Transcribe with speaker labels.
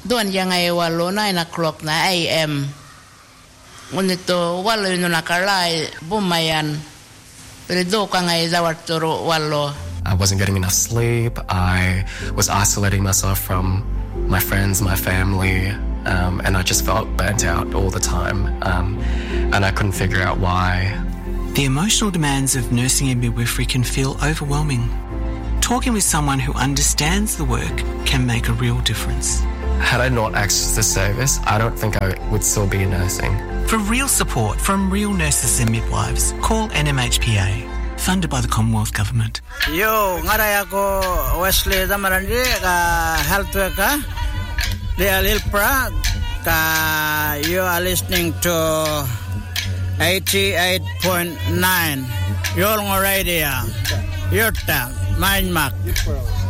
Speaker 1: Doon yang ay walo 9 o'clock na AM. Ngunito walo yun nakalay bumayan. Pero do ka ngay zawarturo walo.
Speaker 2: I wasn't getting enough sleep. I was isolating myself from my friends, my family, and I just felt burnt out all the time. And I couldn't figure out why.
Speaker 3: The emotional demands of nursing and midwifery can feel overwhelming. Talking with someone who understands the work can make a real difference.
Speaker 2: Had I not accessed the service, I don't think I would still be nursing.
Speaker 3: For real support from real nurses and midwives, call NMHPA. Funded by the Commonwealth Government.
Speaker 4: Yo, ngaray ako Wesley Damarandi, ka health worker. Di Alilpra, ka you are listening to 88.9 Yolngo Radio. Yurta, Mindmark.